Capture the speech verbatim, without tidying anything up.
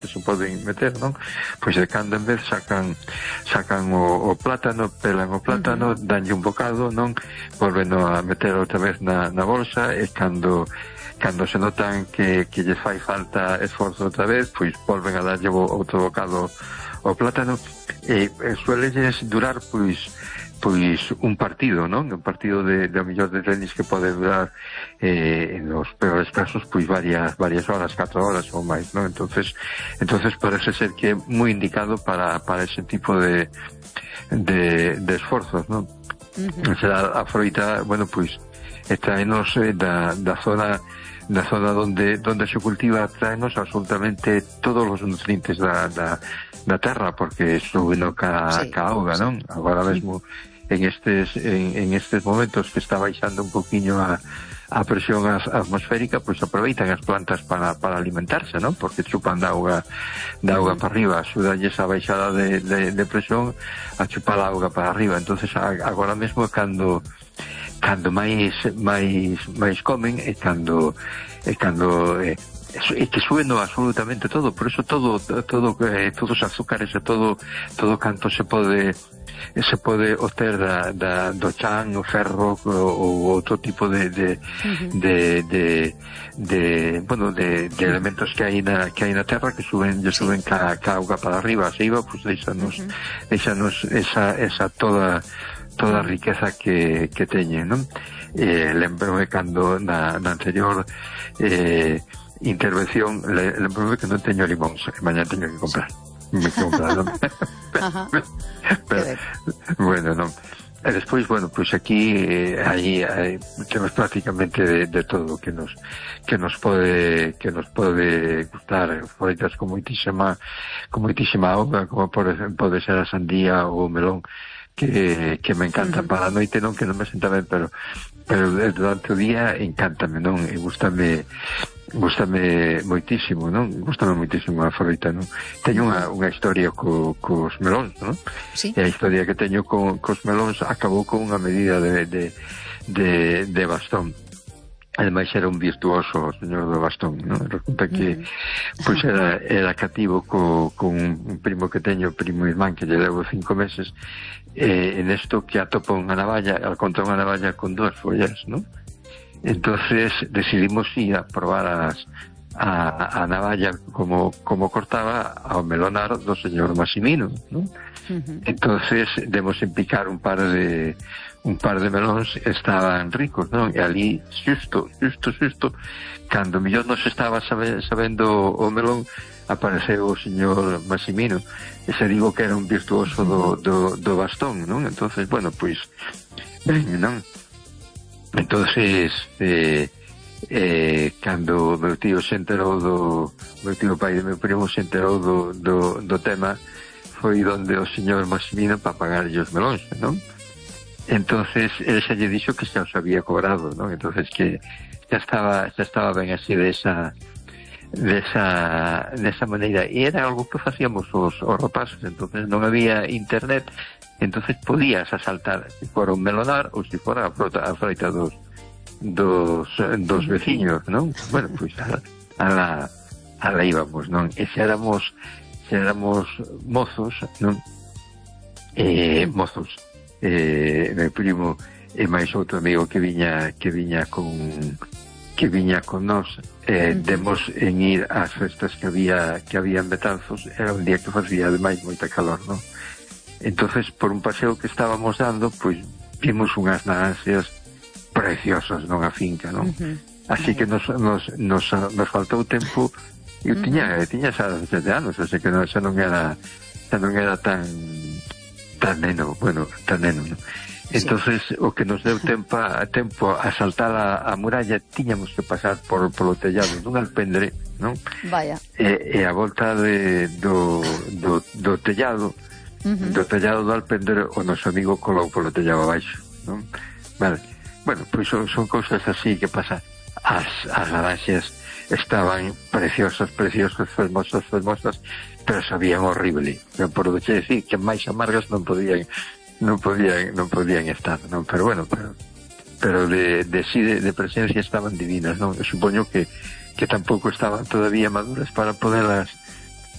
que se poden meter, non? Pois de cando en vez sacan sacan o, o plátano, pelan o plátano, uh-huh. danlle un bocado, non? Volven a meter outra vez na, na bolsa, e cando cando se notan que, que lles fai falta esforzo outra vez, pois volven a darlle outro bocado o plátano, e, e suelelles durar, pois pois un partido, non? Un partido de, de millón de tenis que pode durar eh, en los peores casos pois varias varias horas, catro horas ou máis, non? Entonces, entonces parece ser que é moi indicado para para ese tipo de de, de esforzos, non? Uh-huh. O sea, a froita, bueno, pois traenos eh, da, da zona da zona donde donde se cultiva, traenos absolutamente todos os nutrientes da, da, da terra, porque suben ca, sí, ca auga, non? Agora mesmo en estes en, en estes momentos que está baixando un poquinho a, a presión as, atmosférica, pois aproveitan as plantas para, para alimentarse, non? Porque chupan da auga da auga para arriba, axudanlles a baixada de, de, de presión a chupar a auga para arriba. Entonces agora mesmo cando cando máis máis máis comen e cando e cando eh, é que suben absolutamente todo, por eso todo todo eh, todos os azúcares e todo todo canto se pode se pode obter da, da, do chan, o ferro ou outro tipo de de, uh-huh. de, de, de bueno, de, de elementos que hai na que hai na terra que suben, lle suben ca, ca auga para arriba, a seiva, pois pues, deixanos, uh-huh. deixanos esa, esa toda toda a riqueza que, que teñen, non? Eh, lembro-me cando na, na anterior eh, intervención le, lembro-me que non teño limóns, e mañá teño que comprar me que comprar, non? Pero, bueno, non. E despois, bueno, pois pues aquí eh, aí eh, temos prácticamente de, de todo que nos que nos pode que nos pode gustar, froitas con moitísima con moitísima auga, como por exemplo pode ser a sandía ou o melón, que, que me encantan. Uh-huh. Para a noite non, que non me senta ben, pero pero durante o día encántame, non? E gústame gústame moitísimo, non? Gústame moitísimo a froita, non? Teño unha, unha historia co, cos melóns, non? Sí. E a historia que teño co, cos melóns acabou con unha medida de, de, de, de bastón. Ademais era un virtuoso o señor do bastón, non? Resulta que uh-huh. pois era, era cativo co, con un primo que teño, primo irmán, que lle levo cinco meses, e en esto que atopa unha navalla, al contra unha navalla con dúas follas, non? Entonces decidimos ir a probar as, a, a navalla como, como cortaba ao melonar do señor Massimino, non? Uh-huh. Entonces demos en picar un par de un par de melóns, estaban ricos, non? E ali, xusto, xusto, xusto, cando millón nos estaba sabe, sabendo o melón, apareceu o señor Massimino, e se digo que era un virtuoso do, do, do bastón, non? Entonces, bueno, pois, ben, non? Entonces, eh, eh, cando meu tío se enterou do meu tío pai de meu primo se enterou do, do, do tema, foi donde o señor Massimino para pagarlle os melóns, non? Entonces ele xa lle dixo que xa os había cobrado, non? Entonces que xa estaba xa estaba ben así de esa de esa, de esa maneira, e era algo que facíamos os, os rapaces. Entonces non había internet, entonces podías asaltar se fora un melonar ou se fora a frota, a froita dos dos, dos veciños, non? Bueno, pois pues, a, a la a la íbamos, non? E xa éramos xa éramos mozos, non? Eh, mozos eh, meu primo e máis outro amigo que viña que viña con que viña con nós, eh, demos en ir ás festas que había que había en Betanzos. Era un día que facía ademais moita calor, non? Entonces por un paseo que estábamos dando, pois vimos unhas naranxas preciosas, non, a finca, non? Uh-huh. Así que nos, nos, nos, nos faltou tempo. Eu uh-huh. tiña, tiña xa dezasete anos, así que non, xa non era xa non era tan tan neno, bueno, tan neno, non? Entonces, sí. O que nos deu tempo a tempo a saltar a, a muralla, tiñamos que pasar por polo tellado dun alpendre, non? Vaya. E, e a volta de, do, do, do tellado, uh-huh. do tellado do alpendre, o noso amigo colou polo tellado abaixo, non? Vale. Bueno, pois son, son cousas así que pasa. As, as naranxas estaban preciosas, preciosas, fermosas, fermosas, pero sabían horrible. Por deixe decir que máis amargas non podían non podían non podían estar, non, pero bueno, pero pero de de sí de, de presencia estaban divinas, non? Eu supoño que que tampouco estaban todavía maduras para poderlas